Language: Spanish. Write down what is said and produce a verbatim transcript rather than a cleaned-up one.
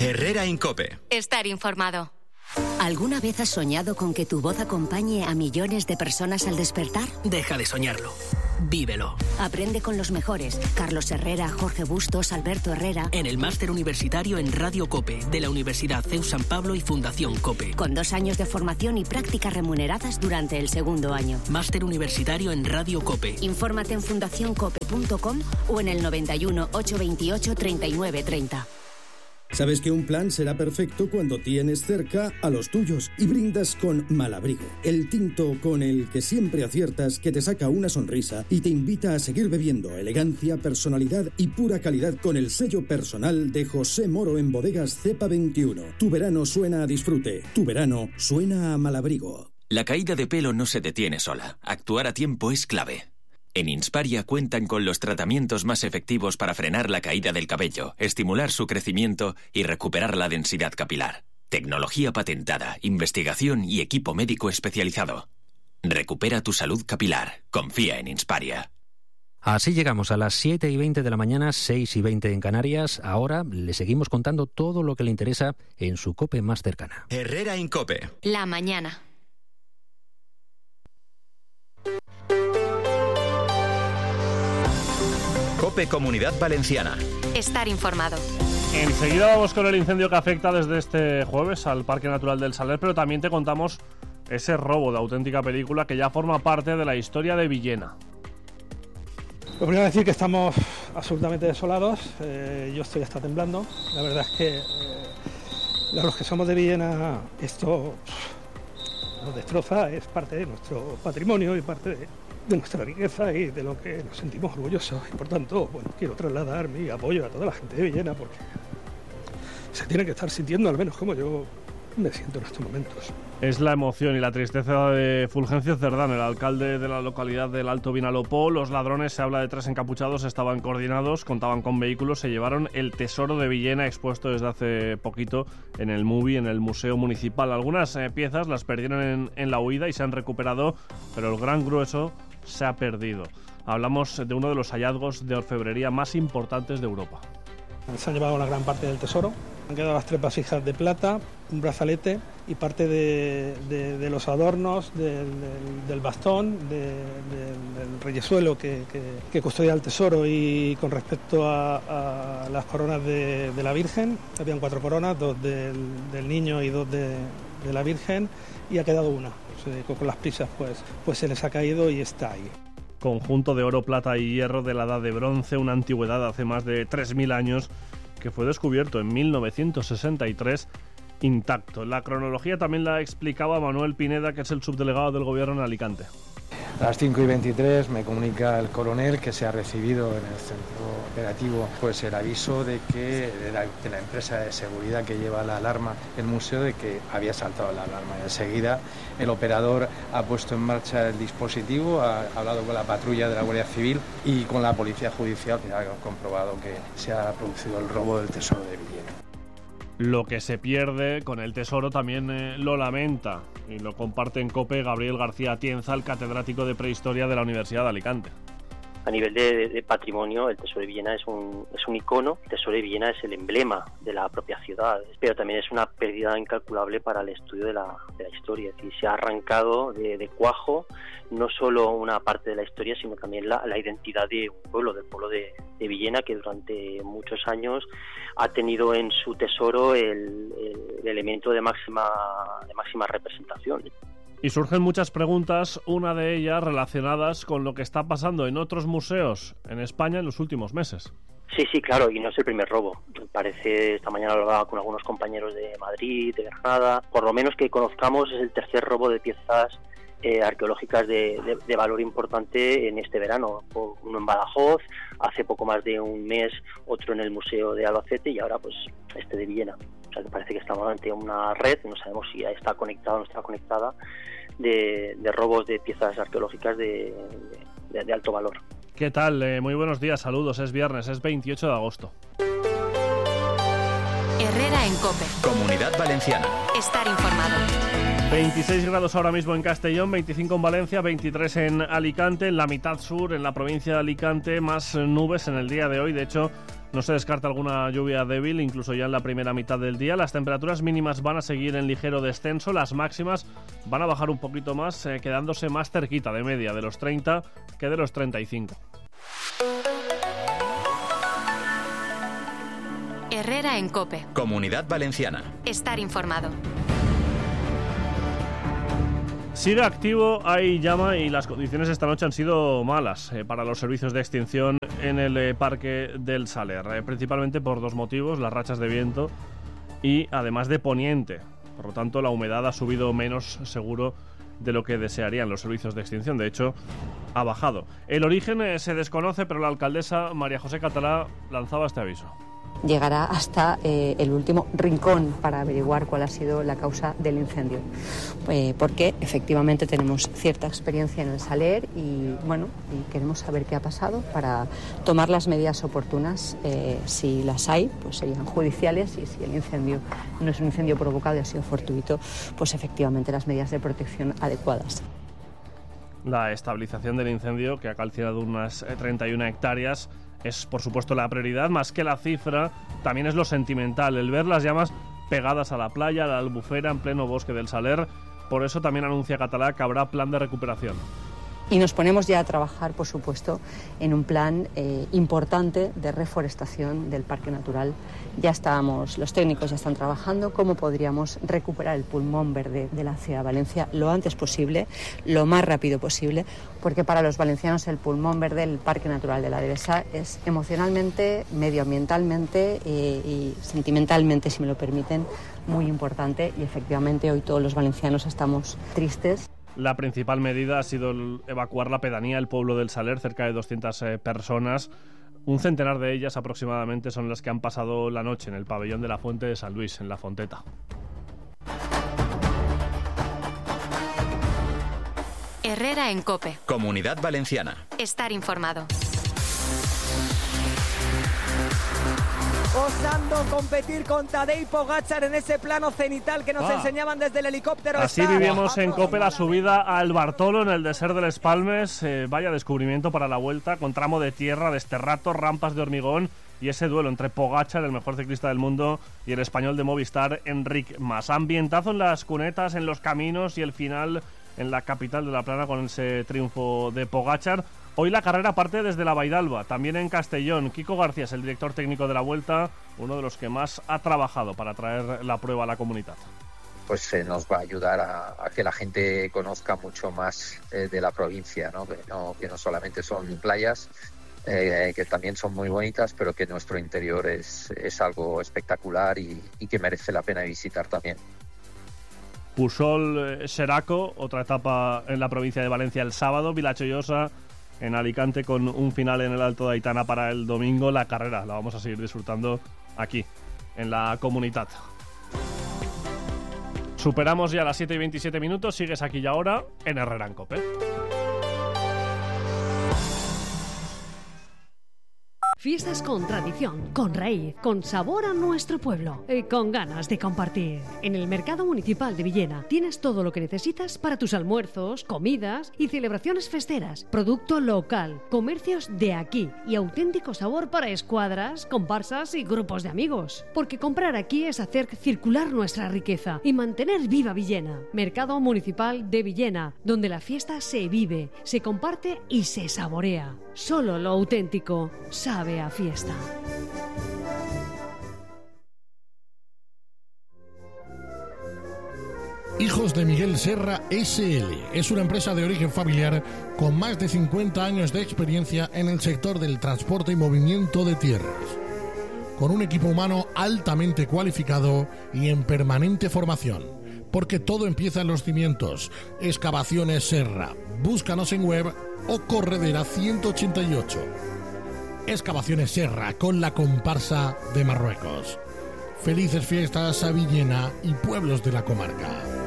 Herrera Incope. Estar informado. ¿Alguna vez has soñado con que tu voz acompañe a millones de personas al despertar? Deja de soñarlo. Vívelo. Aprende con los mejores. Carlos Herrera, Jorge Bustos, Alberto Herrera. En el máster universitario en Radio COPE de la Universidad C E U San Pablo y Fundación COPE. Con dos años de formación y prácticas remuneradas durante el segundo año. Máster universitario en Radio COPE. Infórmate en fundación cope punto com o en el noventa y uno, ochocientos veintiocho, treinta y nueve treinta. Sabes que un plan será perfecto cuando tienes cerca a los tuyos y brindas con Malabrigo, el tinto con el que siempre aciertas, que te saca una sonrisa y te invita a seguir bebiendo elegancia, personalidad y pura calidad con el sello personal de José Moro en Bodegas Cepa veintiuno. Tu verano suena a disfrute, tu verano suena a Malabrigo. La caída de pelo no se detiene sola. Actuar a tiempo es clave. En Insparia cuentan con los tratamientos más efectivos para frenar la caída del cabello, estimular su crecimiento y recuperar la densidad capilar. Tecnología patentada, investigación y equipo médico especializado. Recupera tu salud capilar. Confía en Insparia. Así llegamos a las siete y veinte de la mañana, seis y veinte en Canarias. Ahora le seguimos contando todo lo que le interesa en su COPE más cercana. Herrera Incope. La mañana. COPE Comunidad Valenciana. Estar informado. Enseguida vamos con el incendio que afecta desde este jueves al Parque Natural del Saler, pero también te contamos ese robo de auténtica película que ya forma parte de la historia de Villena. Lo primero es decir que estamos absolutamente desolados, eh, yo estoy hasta temblando. La verdad es que eh, los que somos de Villena esto pff, nos destroza, es parte de nuestro patrimonio y parte de, de nuestra riqueza y de lo que nos sentimos orgullosos. Y por tanto, bueno, quiero trasladar mi apoyo a toda la gente de Villena porque se tiene que estar sintiendo al menos como yo me siento en estos momentos. Es la emoción y la tristeza de Fulgencio Cerdán, el alcalde de la localidad del Alto Vinalopó. Los ladrones, se habla de tres encapuchados, estaban coordinados, contaban con vehículos, se llevaron el tesoro de Villena expuesto desde hace poquito en el MUBI, en el Museo Municipal. Algunas eh, piezas las perdieron en, en la huida y se han recuperado, pero el gran grueso se ha perdido. Hablamos de uno de los hallazgos de orfebrería más importantes de Europa. Se han llevado una gran parte del tesoro. Han quedado las tres vasijas de plata, un brazalete y parte de, de, de los adornos del, del, del bastón, de, de, del reyesuelo que, que, que custodia el tesoro. Y con respecto a, a las coronas de, de la Virgen, habían cuatro coronas, dos del, del niño y dos de, de la Virgen, y ha quedado una. Pues, con las prisas pues, pues se les ha caído y está ahí. Conjunto de oro, plata y hierro de la Edad de Bronce, una antigüedad hace más de tres mil años, que fue descubierto en mil novecientos sesenta y tres intacto. La cronología también la explicaba Manuel Pineda, que es el subdelegado del Gobierno en Alicante. A las cinco y veintitrés me comunica el coronel que se ha recibido en el centro operativo pues el aviso de que de la, de la empresa de seguridad que lleva la alarma el museo, de que había saltado la alarma. Enseguida el operador ha puesto en marcha el dispositivo, ha hablado con la patrulla de la Guardia Civil y con la Policía Judicial, que ha comprobado que se ha producido el robo del tesoro de Villena. Lo que se pierde con el tesoro también eh, lo lamenta y lo comparte en COPE Gabriel García Atienza, el catedrático de Prehistoria de la Universidad de Alicante. A nivel de, de, de patrimonio, el Tesoro de Villena es un, es un icono. El Tesoro de Villena es el emblema de la propia ciudad, pero también es una pérdida incalculable para el estudio de la, de la historia. Es decir, se ha arrancado de, de cuajo no solo una parte de la historia, sino también la, la identidad de un pueblo, del pueblo de, de Villena, que durante muchos años ha tenido en su tesoro el, el elemento de máxima, de máxima representación. Y surgen muchas preguntas, una de ellas relacionadas con lo que está pasando en otros museos en España en los últimos meses. Sí, sí, claro, y no es el primer robo. Parece, esta mañana lo hablaba con algunos compañeros de Madrid, de Granada, por lo menos que conozcamos es el tercer robo de piezas eh, arqueológicas de, de, de valor importante en este verano. Uno en Badajoz, hace poco más de un mes otro en el Museo de Albacete y ahora pues este de Villena. O sea que parece que estamos ante una red, no sabemos si está conectada o no está conectada, de, de robos de piezas arqueológicas de, de, de alto valor. ¿Qué tal? Eh, muy buenos días, saludos. Es viernes, es veintiocho de agosto. Herrera en COPE. Comunidad Valenciana. Estar informado. veintiséis grados ahora mismo en Castellón, veinticinco en Valencia, veintitrés en Alicante, en la mitad sur, en la provincia de Alicante, más nubes en el día de hoy. De hecho, No se descarta alguna lluvia débil, incluso ya en la primera mitad del día. Las temperaturas mínimas van a seguir en ligero descenso, las máximas van a bajar un poquito más, eh, quedándose más cerquita de media de los treinta que de los treinta y cinco. Herrera en COPE. Comunidad Valenciana. Estar informado. Sigue activo, hay llama y las condiciones esta noche han sido malas eh, para los servicios de extinción en el eh, Parque del Saler, eh, principalmente por dos motivos, las rachas de viento y además de poniente. Por lo tanto, la humedad ha subido menos seguro de lo que desearían los servicios de extinción. De hecho, ha bajado. El origen eh, se desconoce, pero la alcaldesa María José Catalá lanzaba este aviso. Llegará hasta eh, el último rincón para averiguar cuál ha sido la causa del incendio. Eh, porque efectivamente tenemos cierta experiencia en el Saler y bueno, y queremos saber qué ha pasado para tomar las medidas oportunas. Eh, si las hay, pues serían judiciales, y si el incendio no es un incendio provocado y ha sido fortuito, pues efectivamente las medidas de protección adecuadas. La estabilización del incendio, que ha calcinado unas treinta y una hectáreas, es por supuesto la prioridad, más que la cifra, también es lo sentimental, el ver las llamas pegadas a la playa, a la albufera, en pleno bosque del Saler. Por eso también anuncia Catalá que habrá plan de recuperación. Y nos ponemos ya a trabajar, por supuesto, en un plan eh, importante de reforestación del Parque Natural. Ya estamos, los técnicos ya están trabajando cómo podríamos recuperar el pulmón verde de la ciudad de Valencia lo antes posible, lo más rápido posible, porque para los valencianos el pulmón verde del Parque Natural de la Devesa es emocionalmente, medioambientalmente eh, y sentimentalmente, si me lo permiten, muy importante, y efectivamente hoy todos los valencianos estamos tristes. La principal medida ha sido evacuar la pedanía, el pueblo del Saler, cerca de doscientas eh, personas. Un centenar de ellas aproximadamente son las que han pasado la noche en el pabellón de la Fuente de San Luis, en La Fonteta. Herrera en COPE. Comunidad Valenciana. Estar informado. Osando competir con Tadej Pogačar en ese plano cenital que nos ah. enseñaban desde el helicóptero. Así Está. vivimos en COPE la subida al Bartolo en el Desert de Les Palmes. Eh, vaya descubrimiento para la vuelta, con tramo de tierra, desterrato, rampas de hormigón y ese duelo entre Pogačar, el mejor ciclista del mundo, y el español de Movistar, Enric Mas. Ambientazo en las cunetas, en los caminos y el final en la capital de La Plana con ese triunfo de Pogačar. Hoy la carrera parte desde la Baidalba, también en Castellón. Kiko García es el director técnico de la Vuelta, uno de los que más ha trabajado para traer la prueba a la comunidad. Pues eh, nos va a ayudar a, a que la gente conozca mucho más eh, de la provincia, ¿no? Que, no, que no solamente son playas, eh, que también son muy bonitas, pero que nuestro interior es, es algo espectacular y, y que merece la pena visitar también. Pusol-Xeraco, otra etapa en la provincia de Valencia el sábado, Vilajoyosa en Alicante con un final en el Alto de Aitana para el domingo. La carrera la vamos a seguir disfrutando aquí, en la comunidad. Superamos ya las siete y veintisiete minutos, sigues aquí y ahora en Herrera en COPE. Fiestas con tradición, con raíz, con sabor a nuestro pueblo y con ganas de compartir. En el Mercado Municipal de Villena tienes todo lo que necesitas para tus almuerzos, comidas y celebraciones festeras. Producto local, comercios de aquí y auténtico sabor para escuadras, comparsas y grupos de amigos. Porque comprar aquí es hacer circular nuestra riqueza y mantener viva Villena. Mercado Municipal de Villena, donde la fiesta se vive, se comparte y se saborea. Solo lo auténtico sabe a fiesta. Hijos de Miguel Serra ese ele es una empresa de origen familiar con más de cincuenta años de experiencia en el sector del transporte y movimiento de tierras, con un equipo humano altamente cualificado y en permanente formación, porque todo empieza en los cimientos. Excavaciones Serra, búscanos en web o Corredera ciento ochenta y ocho. Excavaciones Serra, con la comparsa de Marruecos. Felices fiestas a Villena y pueblos de la comarca.